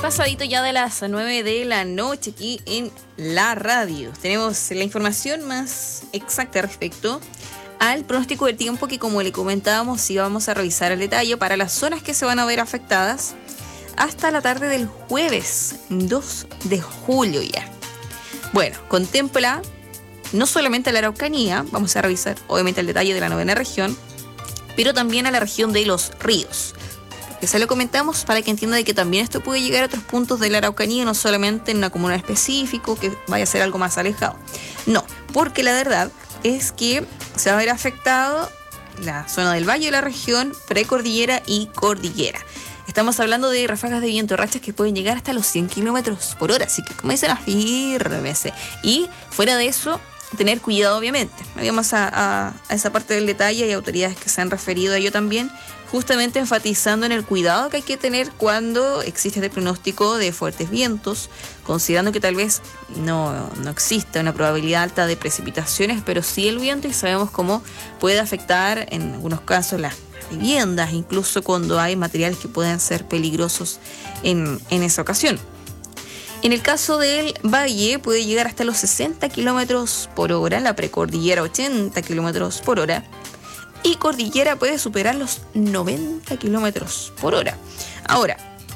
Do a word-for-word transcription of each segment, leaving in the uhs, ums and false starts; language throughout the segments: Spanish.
pasadito ya de las nueve de la noche aquí en la radio. Tenemos la información más exacta respecto al pronóstico del tiempo que, como le comentábamos, sí vamos a revisar el detalle para las zonas que se van a ver afectadas hasta la tarde del jueves dos de julio ya. Bueno, contempla no solamente a la Araucanía, vamos a revisar obviamente el detalle de la novena región, pero también a la región de los ríos. Que se lo comentamos para que entienda de que también esto puede llegar a otros puntos de la Araucanía, no solamente en una comuna específica, que vaya a ser algo más alejado. No, porque la verdad es que se va a ver afectado la zona del valle de la región, precordillera y cordillera. Estamos hablando de ráfagas de viento, rachas que pueden llegar hasta los cien kilómetros por hora, así que como dicen, afírmese. Y fuera de eso, tener cuidado obviamente. Vamos a, a, a esa parte del detalle, hay autoridades que se han referido a ello también, justamente enfatizando en el cuidado que hay que tener cuando existe este pronóstico de fuertes vientos, considerando que tal vez no, no exista una probabilidad alta de precipitaciones, pero sí el viento, y sabemos cómo puede afectar en algunos casos las viviendas, incluso cuando hay materiales que pueden ser peligrosos en, en esa ocasión. En el caso del valle puede llegar hasta los sesenta kilómetros por hora, la precordillera ochenta kilómetros por hora, y cordillera puede superar los noventa kilómetros por hora. Ahora,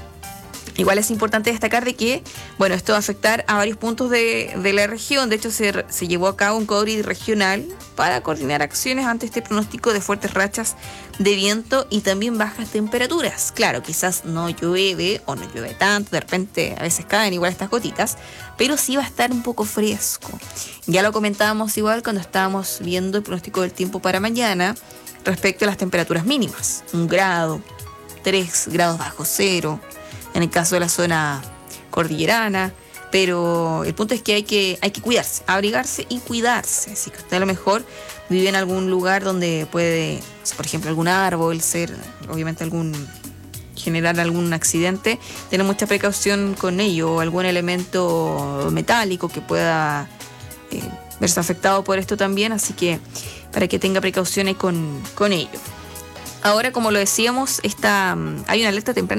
igual es importante destacar de que, bueno, esto va a afectar a varios puntos de, de la región. De hecho, se, se llevó a cabo un CODRI regional para coordinar acciones ante este pronóstico de fuertes rachas de viento y también bajas temperaturas. Claro, quizás no llueve o no llueve tanto, de repente a veces caen igual estas gotitas, pero sí va a estar un poco fresco. Ya lo comentábamos igual cuando estábamos viendo el pronóstico del tiempo para mañana respecto a las temperaturas mínimas. Un grado, tres grados bajo cero, en el caso de la zona cordillerana, pero el punto es que hay que, hay que cuidarse, abrigarse y cuidarse. Así que usted a lo mejor vive en algún lugar donde puede, por ejemplo, algún árbol, ser, obviamente algún, generar algún accidente, tener mucha precaución con ello, o algún elemento metálico que pueda eh, verse afectado por esto también, así que para que tenga precauciones con, con ello. Ahora, como lo decíamos, está, hay una alerta temprana